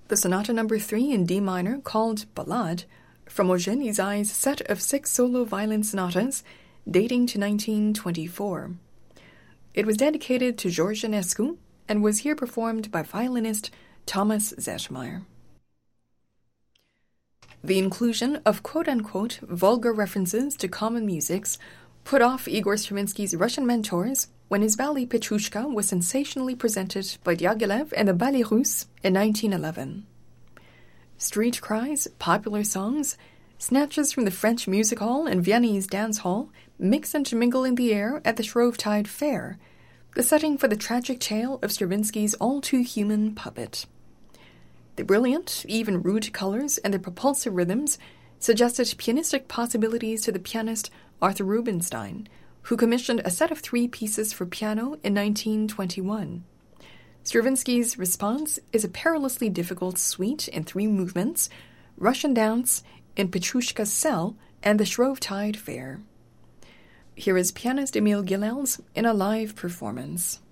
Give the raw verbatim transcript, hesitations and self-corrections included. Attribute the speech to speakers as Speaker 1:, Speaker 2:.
Speaker 1: the Sonata Number three in D minor, called Ballade, from Eugène Ysaÿe's set of six solo violin sonatas dating to nineteen twenty-four. It was dedicated to George Enescu and was here performed by violinist Thomas Zetschmeyer. The inclusion of quote-unquote vulgar references to common musics put off Igor Stravinsky's Russian mentors when his ballet Petrushka was sensationally presented by Diaghilev and the Ballet Russe in nineteen eleven. Street cries, popular songs, snatches from the French music hall and Viennese dance hall mix and mingle in the air at the Shrovetide Fair, the setting for the tragic tale of Stravinsky's all-too-human puppet. The brilliant, even rude colors and their propulsive rhythms suggested pianistic possibilities to the pianist Arthur Rubinstein, who commissioned a set of three pieces for piano in nineteen twenty-one. Stravinsky's response is a perilously difficult suite in three movements, Russian dance in Petrushka's Cell and the Shrovetide Fair. Here is pianist Emile Gilels in a live performance.